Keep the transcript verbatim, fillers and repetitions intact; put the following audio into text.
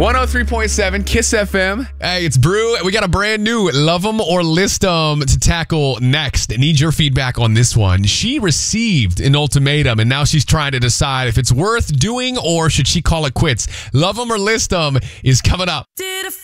one oh three point seven Kiss F M. Hey, it's Brew. We got a brand new Love 'em or List 'em to tackle next. I need your feedback on this one. She received an ultimatum, and now she's trying to decide if it's worth doing or should she call it quits. Love 'em or List 'em is coming up.